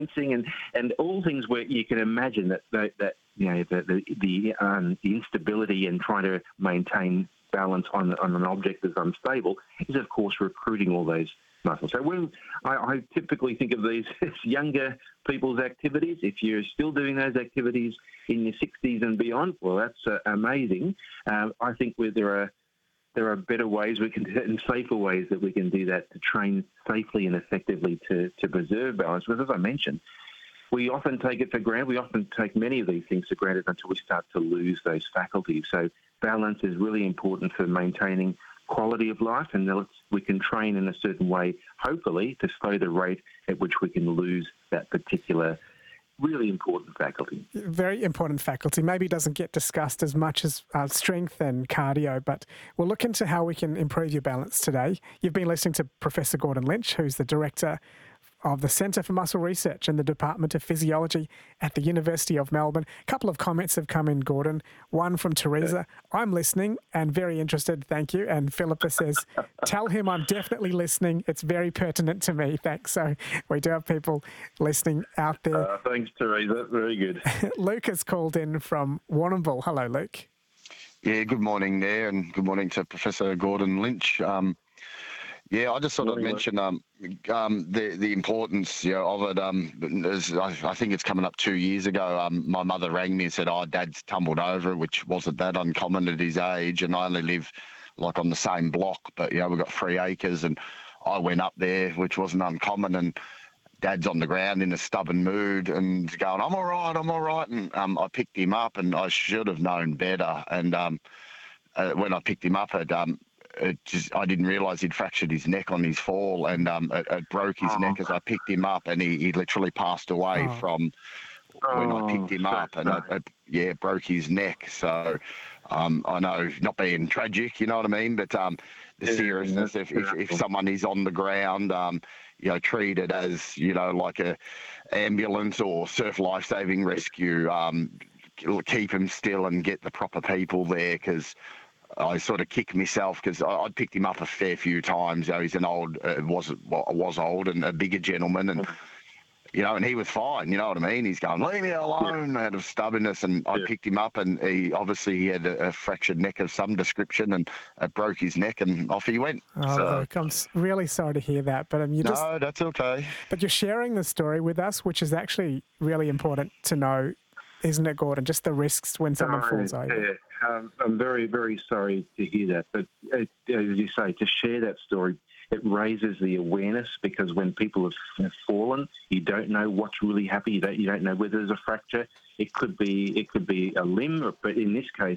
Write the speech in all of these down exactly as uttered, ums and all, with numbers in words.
and, and all things where you can imagine that that, that you know the the the, um, the instability and trying to maintain balance on on an object that's unstable is of course recruiting all those muscles. So when I, I typically think of these as younger people's activities, if you're still doing those activities in your sixties and beyond, well, that's uh, amazing. Uh, I think where there are there are better ways we can do it and safer ways that we can do that to train safely and effectively to, to preserve balance. Because as I mentioned, we often take it for granted. We often take many of these things for granted until we start to lose those faculties. So balance is really important for maintaining quality of life, and we can train in a certain way, hopefully, to slow the rate at which we can lose that particular really important faculty. Very important faculty. Maybe doesn't get discussed as much as uh, strength and cardio, but we'll look into how we can improve your balance today. You've been listening to Professor Gordon Lynch, who's the Director of the Centre for Muscle Research in the Department of Physiology at the University of Melbourne. A couple of comments have come in, Gordon. One from Teresa. I'm listening and very interested, thank you. And Philippa says, tell him I'm definitely listening. It's very pertinent to me, thanks. So we do have people listening out there. Uh, thanks, Teresa. Very good. Luke has called in from Warrnambool. Hello, Luke. Yeah, good morning there, and good morning to Professor Gordon Lynch. Um, Yeah, I just thought I'd mention um, um, the the importance you know, of it. Um, as I, I think it's coming up two years ago. Um, my mother rang me and said, "Oh, Dad's tumbled over," which wasn't that uncommon at his age. And I only live like on the same block, but you know we've got three acres, and I went up there, which wasn't uncommon. And Dad's on the ground in a stubborn mood and going, "I'm all right, I'm all right." And um, I picked him up, and I should have known better. And um, uh, when I picked him up, it um, It just, I didn't realise he'd fractured his neck on his fall, and um, it, it broke his oh. neck as I picked him up, and he, he literally passed away oh. from when oh, I picked him up, and it, it, yeah, broke his neck. So um, I know, not being tragic, you know what I mean, but um, the yeah, seriousness, if, if, if someone is on the ground, um, you know, treated as, you know, like a ambulance or surf life-saving rescue, um, keep him still and get the proper people there, because I sort of kick myself because I'd picked him up a fair few times. You know, he's an old, uh, was well, was old and a bigger gentleman, and you know, and he was fine. You know what I mean? He's going, "Leave me alone," yeah. out of stubbornness, and I yeah. picked him up, and he obviously he had a, a fractured neck of some description, and it broke his neck, and off he went. Oh, so, look, I'm really sorry to hear that, but um, you no, just no, that's okay. But you're sharing the story with us, which is actually really important to know, isn't it, Gordon? Just the risks when someone no, falls over. Yeah. Um, I'm very, very sorry to hear that. But uh, as you say, to share that story, it raises the awareness, because when people have, have fallen, you don't know what's really happened. You don't, you don't know whether there's a fracture. It could be, it could be a limb, but in this case,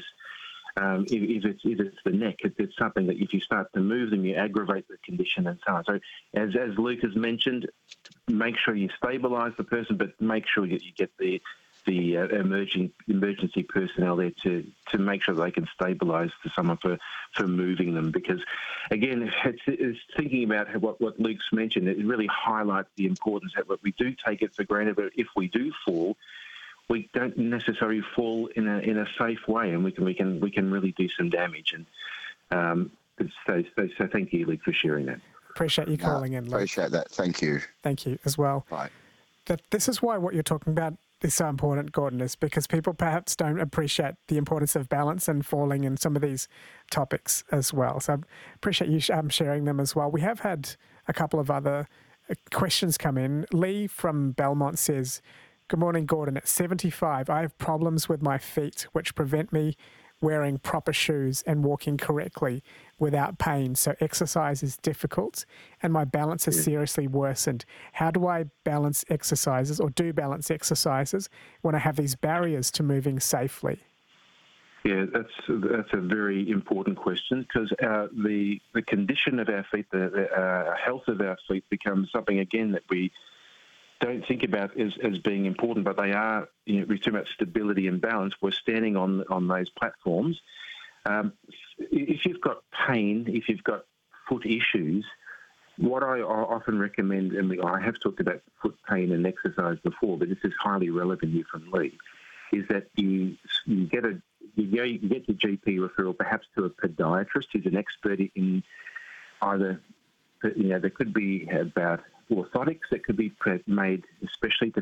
um, if, if it's if it's the neck, it, it's something that if you start to move them, you aggravate the condition and so on. So, as as Luke has mentioned, make sure you stabilise the person, but make sure that you get the the uh, emerging emergency personnel there to, to make sure they can stabilise to someone for, for moving them. Because, again, it's, it's thinking about what, what Luke's mentioned, it really highlights the importance that we do take it for granted, but if we do fall, we don't necessarily fall in a in a safe way, and we can we can we can really do some damage. And um, so, so so thank you, Luke, for sharing that. Appreciate you calling no, in, Luke. Appreciate that. Thank you. Thank you as well. Right. That this is why what you're talking about is so important, Gordon, is because people perhaps don't appreciate the importance of balance and falling in some of these topics as well. So I appreciate you um, sharing them as well. We have had a couple of other questions come in. Lee from Belmont says, "Good morning, Gordon. At seventy-five, I have problems with my feet which prevent me wearing proper shoes and walking correctly without pain. So exercise is difficult and my balance has seriously worsened. How do I balance exercises or do balance exercises when I have these barriers to moving safely?" Yeah, that's that's a very important question, because uh, the the condition of our feet, the, the uh, health of our feet becomes something, again, that we don't think about as, as being important, but they are. You know, we're talking about stability and balance. We're standing on on those platforms. Um, if you've got pain, if you've got foot issues, what I often recommend, and I have talked about foot pain and exercise before, but this is highly relevant here from Lee, is that you you get a you, go, you get your G P referral perhaps to a podiatrist who's an expert in either, you know, there could be about orthotics that could be made especially to